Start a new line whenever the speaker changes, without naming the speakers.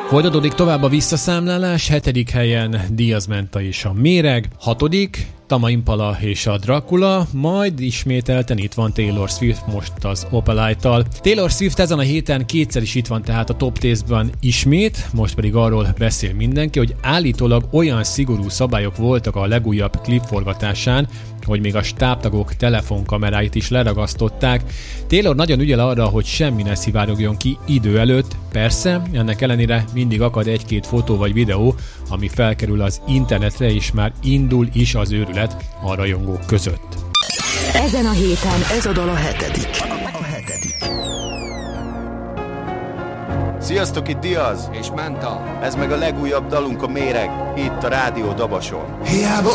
Folytatódik tovább a visszaszámlálás, 7. helyen Diaz Menta és a Méreg, 6. Tama Impala és a Dracula, majd ismételten itt van Taylor Swift most az Opalite-tal. Taylor Swift ezen a héten kétszer is itt van tehát a Top 10-ben ismét, most pedig arról beszél mindenki, hogy állítólag olyan szigorú szabályok voltak a legújabb klipforgatásán, hogy még a stábtagok telefonkameráit is leragasztották. Taylor nagyon ügyel arra, hogy semmi ne szivárogjon ki idő előtt. Persze, ennek ellenére mindig akad egy-két fotó vagy videó, ami felkerül az internetre, és már indul is az őrület a rajongók között.
Ezen a héten
ez a dal a 7. Sziasztok, itt Diaz
és Menta.
Ez meg a legújabb dalunk, a Méreg, itt a Rádió Dabason.
Hiába